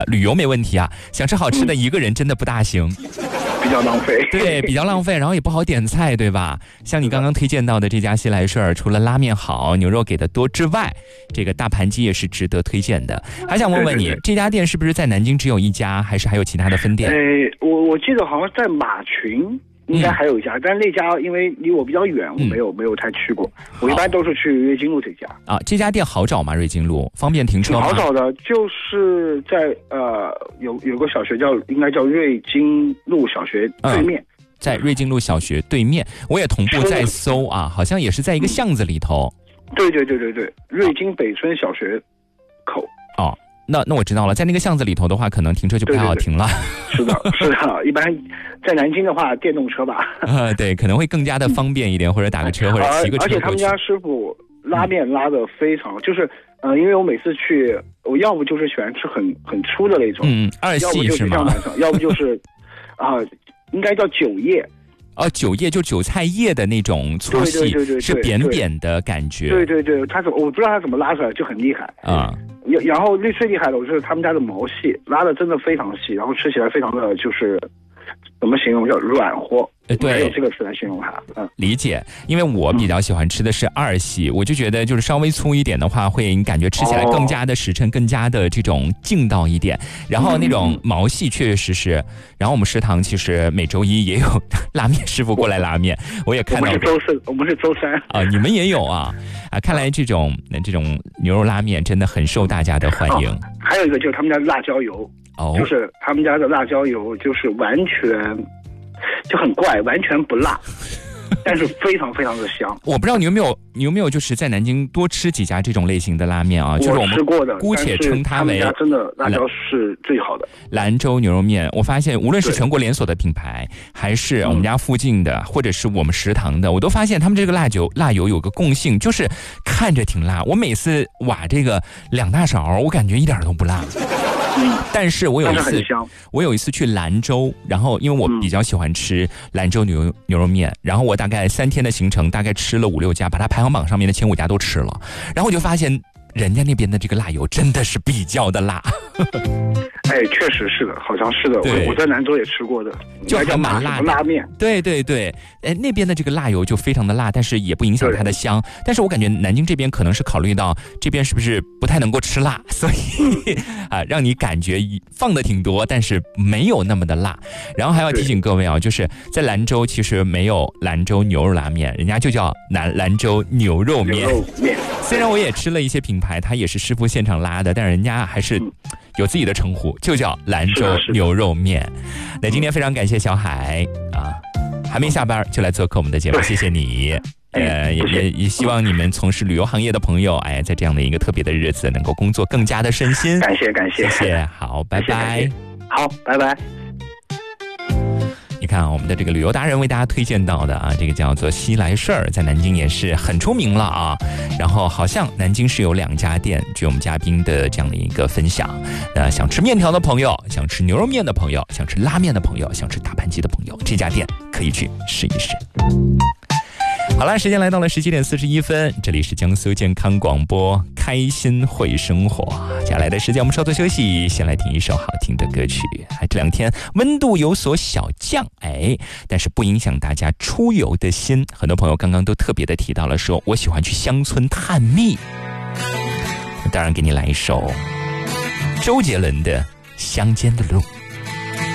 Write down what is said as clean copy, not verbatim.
旅游没问题啊，想吃好吃的一个人真的不大行。 比较浪费， 对，比较浪费，然后也不好点菜，对吧？像你刚刚推荐到的这家西来顺，除了拉面好，牛肉给的多之外，这个大盘鸡也是值得推荐的。还想问问你，这家店是不是在南京只有一家，还是还有其他的分店？ 我记得好像在马群应该还有一家，但那家因为离我比较远，我没有太去过。我一般都是去瑞金路这家。 啊，这家店好找吗？瑞金路方便停车吗？ 好找的，就是在有个小学应该叫瑞金路小学对面。 在瑞金路小学对面，我也同步在搜啊，好像也是在一个巷子里头。 对，瑞金北村小学口。 哦，那我知道了，在那个巷子里头的话，可能停车就不太好停了。 是的，一般在南京的话，电动车吧。 对，可能会更加的方便一点，或者打个车或者骑个车过去。 而且他们家师傅拉面拉的非常，就是因为我每次去，我要不就是喜欢吃很粗的那种， 二细是吗？ 要不就是应该叫韭叶。 哦，韭叶就韭菜叶的那种粗细， 对， 是扁扁的感觉。 对，我不知道他怎么拉出来，就很厉害啊。 然后最厉害的，我是他们家的毛细拉的真的非常细，然后吃起来非常的就是怎么形容叫软和。 对， 用这个词来形容它。 理解。因为我比较喜欢吃的是二细，我就觉得就是稍微粗一点的话，会感觉吃起来更加的实诚，更加的这种劲道一点。然后那种毛细确确实实。然后我们食堂其实每周一也有拉面师傅过来拉面，我也看到。 我们是周三啊，你们也有啊？看来这种牛肉拉面真的很受大家的欢迎。 还有一个就是他们家的辣椒油，就是他们家的辣椒油就是完全。就很怪，完全不辣，但是非常非常的香。 我不知道你有没有就是在南京多吃几家这种类型的拉面啊？就是我们吃过的， 姑且称它为， 他们家真的辣椒是最好的。 兰州牛肉面，我发现无论是全国连锁的品牌，还是我们家附近的，或者是我们食堂的，我都发现他们这个辣油有个共性，就是看着挺辣。我每次挖这个2大勺，我感觉一点都不辣。但是我有一次去兰州，然后因为我比较喜欢吃兰州牛肉面，然后我大概3天的行程，大概吃了5-6家，把它排行榜上面的前5家都吃了，然后我就发现人家那边的这个辣油真的是比较的辣。 确实是的，好像是的。我在兰州也吃过的， 就还蛮辣的拉面。 对，那边的这个辣油就非常的辣，但是也不影响它的香。但是我感觉南京这边可能是考虑到这边是不是不太能够吃辣，所以让你感觉放的挺多，但是没有那么的辣。然后还要提醒各位啊，就是在兰州其实没有兰州牛肉拉面，人家就叫兰州牛肉面。虽然我也吃了一些品牌，它也是师傅现场拉的，但是人家还是有自己的称呼，就叫兰州牛肉面。那今天非常感谢小海啊，还没下班就来做客我们的节目，谢谢你。也希望你们从事旅游行业的朋友，在这样的一个特别的日子，能够工作更加的顺心。 感谢， 谢谢，好，拜拜。 好，拜拜。 你看我们的这个旅游达人为大家推荐到的啊，这个叫做西来顺，在南京也是很出名了啊。然后好像南京是有2家店，据我们嘉宾的这样的一个分享。想吃面条的朋友，想吃牛肉面的朋友，想吃拉面的朋友，想吃大盘鸡的朋友，这家店可以去试一试。好了，时间来到了17点41分，这里是江苏健康广播，开心会生活。接下来的时间我们稍作休息，先来听一首好听的歌曲。这2天温度有所小降，但是不影响大家出游的心。很多朋友刚刚都特别的提到了，说我喜欢去乡村探秘。当然给你来一首周杰伦的《乡间的路》。